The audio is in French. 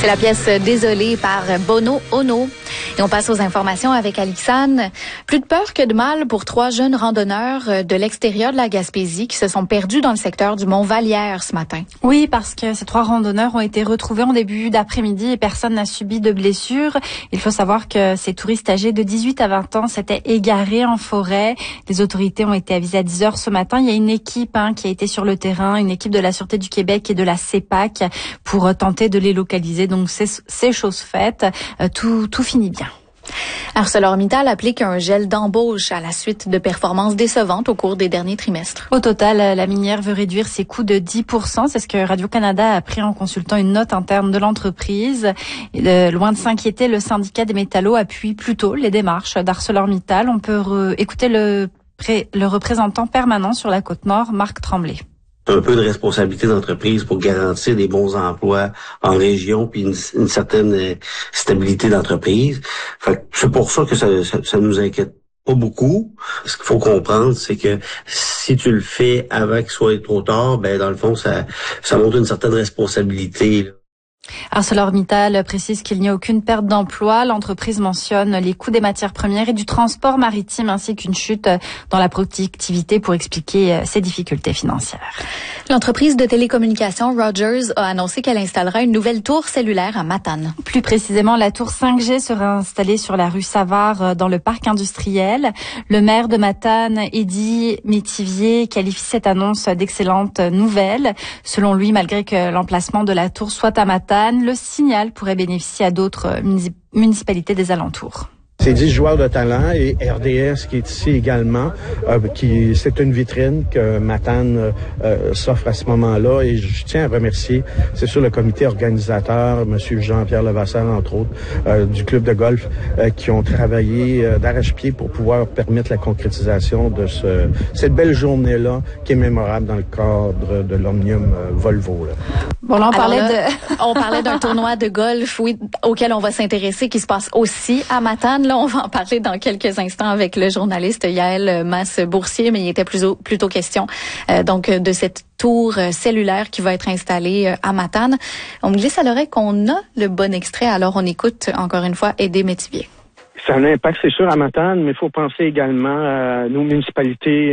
C'est la pièce Désolée par Bono Ono. Et on passe aux informations avec Alixane. Plus de peur que de mal pour 3 jeunes randonneurs de l'extérieur de la Gaspésie qui se sont perdus dans le secteur du Mont-Vallière ce matin. Oui, parce que ces 3 randonneurs ont été retrouvés en début d'après-midi et personne n'a subi de blessures. Il faut savoir que ces touristes âgés de 18 à 20 ans s'étaient égarés en forêt. Les autorités ont été avisées à 10 heures ce matin. Il y a une équipe qui a été sur le terrain, une équipe de la Sûreté du Québec et de la CEPAC pour tenter de les localiser. Donc c'est chose faite. Tout finit bien. ArcelorMittal applique un gel d'embauche à la suite de performances décevantes au cours des derniers trimestres. Au total, la minière veut réduire ses coûts de 10%. C'est ce que Radio-Canada a appris en consultant une note interne de l'entreprise. Loin de s'inquiéter, le syndicat des métallos appuie plutôt les démarches d'ArcelorMittal. On peut écouter le représentant permanent sur la Côte-Nord, Marc Tremblay. Un peu de responsabilité d'entreprise pour garantir des bons emplois en région puis une certaine stabilité d'entreprise. Fait que c'est pour ça que ça nous inquiète pas beaucoup. Ce qu'il faut comprendre, c'est que si tu le fais avant qu'il soit trop tard, ben dans le fond, ça montre une certaine responsabilité, là. ArcelorMittal précise qu'il n'y a aucune perte d'emploi. L'entreprise mentionne les coûts des matières premières et du transport maritime ainsi qu'une chute dans la productivité pour expliquer ses difficultés financières. L'entreprise de télécommunications Rogers a annoncé qu'elle installera une nouvelle tour cellulaire à Matane. Plus précisément, la tour 5G sera installée sur la rue Savard dans le parc industriel. Le maire de Matane, Eddy Métivier, qualifie cette annonce d'excellente nouvelle. Selon lui, malgré que l'emplacement de la tour soit à Matane, le signal pourrait bénéficier à d'autres municipalités des alentours. C'est 10 joueurs de talent et RDS qui est ici également, c'est une vitrine que Matane s'offre à ce moment-là et je tiens à remercier, c'est sûr, le comité organisateur, Monsieur Jean-Pierre Levasseur, entre autres, du club de golf, qui ont travaillé d'arrache-pied pour pouvoir permettre la concrétisation de cette belle journée-là qui est mémorable dans le cadre de l'Omnium Volvo, là. Bon, là, on parlait d'un tournoi de golf, oui, auquel on va s'intéresser, qui se passe aussi à Matane. Là, on va en parler dans quelques instants avec le journaliste Yael Masse-Boursier, mais il était plutôt question donc de cette tour cellulaire qui va être installée à Matane. On me glisse à l'oreille qu'on a le bon extrait, alors on écoute encore une fois Eddy Métivier. Ça a un impact, c'est sûr, à Matane, mais il faut penser également à nos municipalités